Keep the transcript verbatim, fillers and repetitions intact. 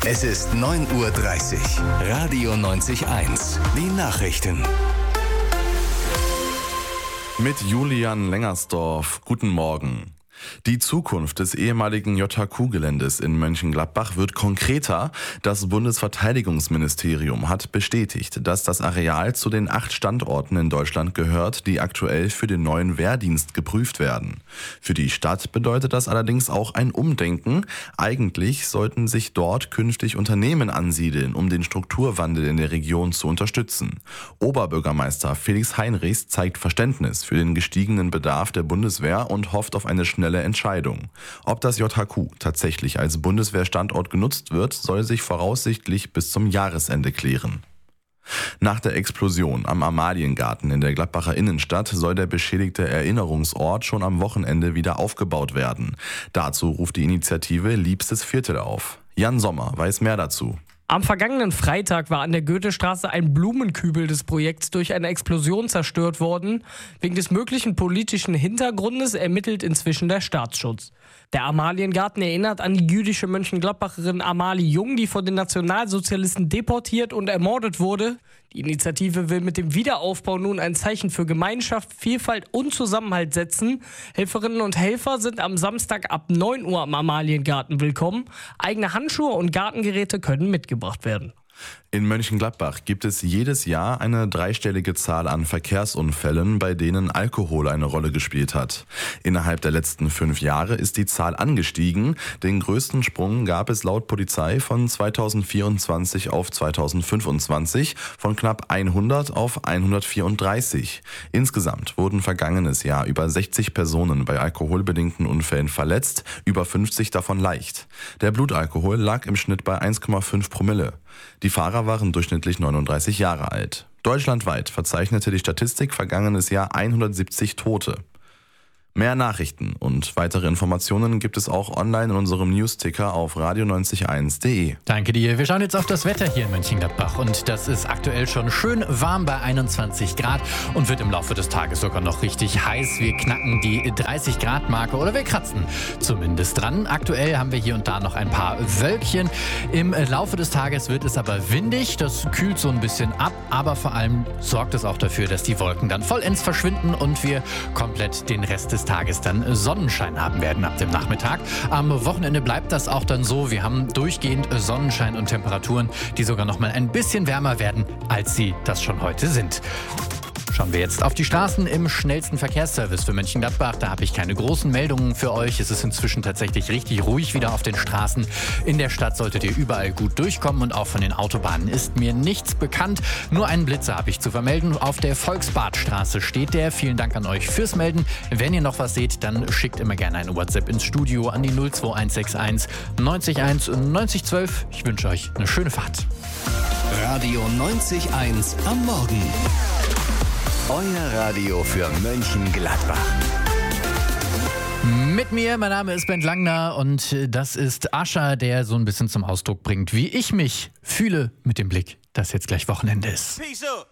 Es ist neun Uhr dreißig. Radio neunzig Komma eins. Die Nachrichten. Mit Julian Lengersdorf. Guten Morgen. Die Zukunft des ehemaligen J H Q-Geländes in Mönchengladbach wird konkreter. Das Bundesverteidigungsministerium hat bestätigt, dass das Areal zu den acht Standorten in Deutschland gehört, die aktuell für den neuen Wehrdienst geprüft werden. Für die Stadt bedeutet das allerdings auch ein Umdenken. Eigentlich sollten sich dort künftig Unternehmen ansiedeln, um den Strukturwandel in der Region zu unterstützen. Oberbürgermeister Felix Heinrichs zeigt Verständnis für den gestiegenen Bedarf der Bundeswehr und hofft auf eine schnelle Entscheidung. Ob das J H Q tatsächlich als Bundeswehrstandort genutzt wird, soll sich voraussichtlich bis zum Jahresende klären. Nach der Explosion am Amaliengarten in der Gladbacher Innenstadt soll der beschädigte Erinnerungsort schon am Wochenende wieder aufgebaut werden. Dazu ruft die Initiative Liebstes Viertel auf. Jan Sommer weiß mehr dazu. Am vergangenen Freitag war an der Goethestraße ein Blumenkübel des Projekts durch eine Explosion zerstört worden. Wegen des möglichen politischen Hintergrundes ermittelt inzwischen der Staatsschutz. Der Amaliengarten erinnert an die jüdische Mönchengladbacherin Amalie Jung, die von den Nationalsozialisten deportiert und ermordet wurde. Die Initiative will mit dem Wiederaufbau nun ein Zeichen für Gemeinschaft, Vielfalt und Zusammenhalt setzen. Helferinnen und Helfer sind am Samstag ab neun Uhr am Amaliengarten willkommen. Eigene Handschuhe und Gartengeräte können mitgebracht werden. In Mönchengladbach gibt es jedes Jahr eine dreistellige Zahl an Verkehrsunfällen, bei denen Alkohol eine Rolle gespielt hat. Innerhalb der letzten fünf Jahre ist die Zahl angestiegen. Den größten Sprung gab es laut Polizei von zweitausendvierundzwanzig auf zweitausendfünfundzwanzig von knapp hundert auf hundertvierunddreißig. Insgesamt wurden vergangenes Jahr über sechzig Personen bei alkoholbedingten Unfällen verletzt, über fünfzig davon leicht. Der Blutalkohol lag im Schnitt bei eins Komma fünf Promille. Die Fahrer waren durchschnittlich neununddreißig Jahre alt. Deutschlandweit verzeichnete die Statistik vergangenes Jahr hundertsiebzig Tote. Mehr Nachrichten und weitere Informationen gibt es auch online in unserem Newsticker auf radio neunzig Komma eins punkt de. Danke dir. Wir schauen jetzt auf das Wetter hier in Mönchengladbach und das ist aktuell schon schön warm bei einundzwanzig Grad und wird im Laufe des Tages sogar noch richtig heiß. Wir knacken die dreißig Grad Marke oder wir kratzen zumindest dran. Aktuell haben wir hier und da noch ein paar Wölkchen. Im Laufe des Tages wird es aber windig. Das kühlt so ein bisschen ab, aber vor allem sorgt es auch dafür, dass die Wolken dann vollends verschwinden und wir komplett den Rest des Tages dann Sonnenschein haben werden ab dem Nachmittag. Am Wochenende bleibt das auch dann so. Wir haben durchgehend Sonnenschein und Temperaturen, die sogar noch mal ein bisschen wärmer werden, als sie das schon heute sind. Schauen wir jetzt auf die Straßen im schnellsten Verkehrsservice für Mönchengladbach. Da habe ich keine großen Meldungen für euch. Es ist inzwischen tatsächlich richtig ruhig wieder auf den Straßen. In der Stadt solltet ihr überall gut durchkommen und auch von den Autobahnen ist mir nichts bekannt. Nur einen Blitzer habe ich zu vermelden. Auf der Volksbadstraße steht der. Vielen Dank an euch fürs Melden. Wenn ihr noch was seht, dann schickt immer gerne ein WhatsApp ins Studio an die null zwei eins sechs eins neunzig eins neunzig zwölf. Ich wünsche euch eine schöne Fahrt. Radio neunzig Komma eins am Morgen. Euer Radio für Mönchengladbach. Mit mir, mein Name ist Ben Langner und das ist Ascher, der so ein bisschen zum Ausdruck bringt, wie ich mich fühle mit dem Blick, dass jetzt gleich Wochenende ist. Peace out.